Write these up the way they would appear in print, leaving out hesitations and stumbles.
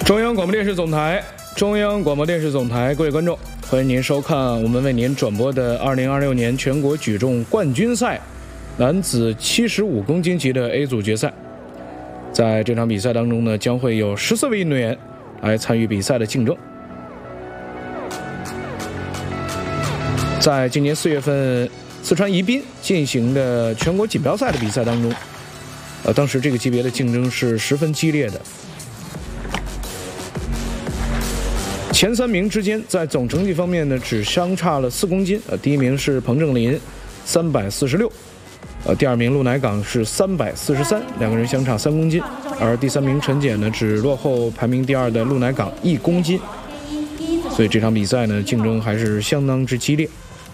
中央广播电视总台，中央广播电视总台，各位观众，欢迎您收看我们为您转播的2026年全国举重冠军赛男子75公斤级的 A 组决赛。在这场比赛当中呢，将会有14位运动员来参与比赛的竞争。在今年4月份四川宜宾进行的全国锦标赛的比赛当中，当时这个级别的竞争是十分激烈的。前3名之间在总成绩方面呢，只相差了4公斤。第一名是彭正林，346，第2名陆乃港是343，两个人相差3公斤。而第3名陈简呢，只落后排名第2的陆乃港1公斤。所以这场比赛呢，竞争还是相当之激烈。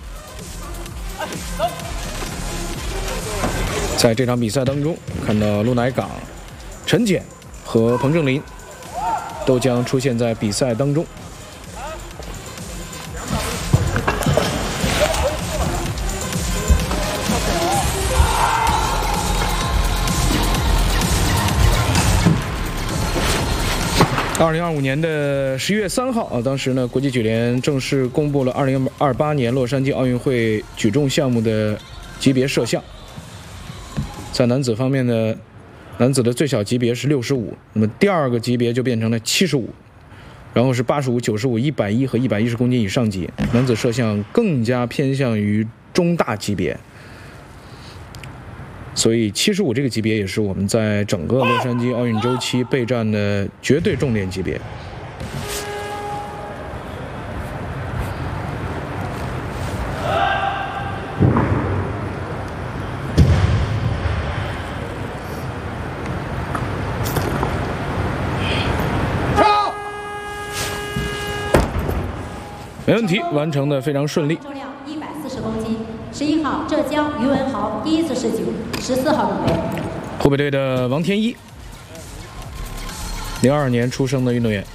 在这场比赛当中，看到陆乃港、陈简和彭正林都将出现在比赛当中。2025年的11月3号当时呢，国际举联正式公布了2028年洛杉矶奥运会举重项目的级别设项。在男子方面呢，男子的最小级别是65，那么第2个级别就变成了75，然后是85、95、110和110公斤以上级。男子设项更加偏向于中大级别，所以75这个级别也是我们在整个洛杉矶奥运周期备战的绝对重点级别。没问题，完成的非常顺利。 重量140公斤，11号浙江于文豪第1次试举，14号入围。 湖北队的王天一，02年出生的运动员。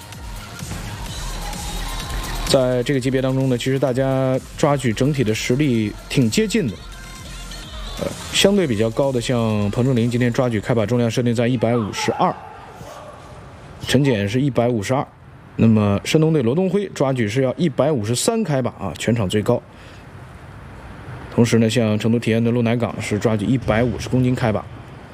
在这个级别当中呢，其实大家抓举整体的实力挺接近的。相对比较高的像彭正林今天抓举开把重量设定在152，陈简是152。那么山东队罗东辉抓举是要153开把全场最高。同时呢，像成都体验的陆乃港是抓举150公斤开把。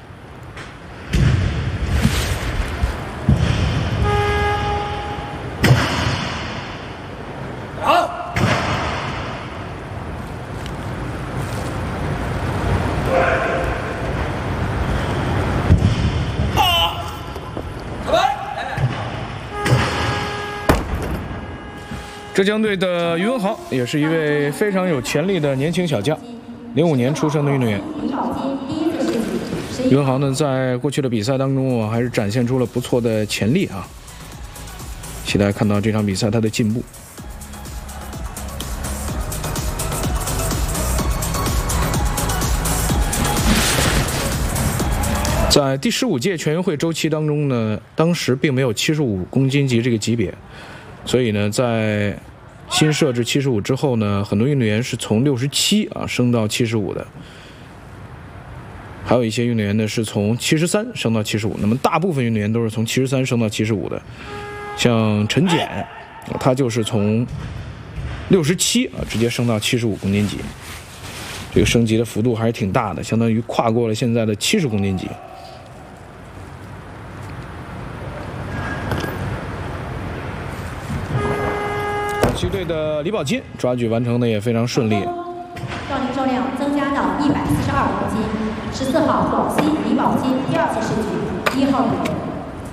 浙江队的于文豪也是一位非常有潜力的年轻小将，05年出生的运动员。于文豪呢，在过去的比赛当中还是展现出了不错的潜力期待看到这场比赛他的进步。在第15届全运会周期当中呢，当时并没有75公斤级这个级别，所以呢，在新设置75之后呢，很多运动员是从67升到75的，还有一些运动员呢是从73升到75，那么大部分运动员都是从73升到75的。像陈简，他就是从67直接升到75公斤级，这个升级的幅度还是挺大的，相当于跨过了现在的70公斤级。广西队的李宝金抓举完成的也非常顺利， 杠铃重量增加到142公斤，14号广西李宝金第2次试举，1号入围。